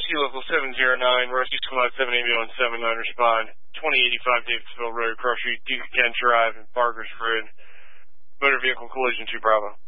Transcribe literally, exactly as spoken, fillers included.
Rescue Local seven zero nine, Rescue Squad seven eight one seven nine, respond. twenty eighty-five Davisville Road, cross street, Duke Kent Drive, and Bargers Road. Motor vehicle collision, two Bravo.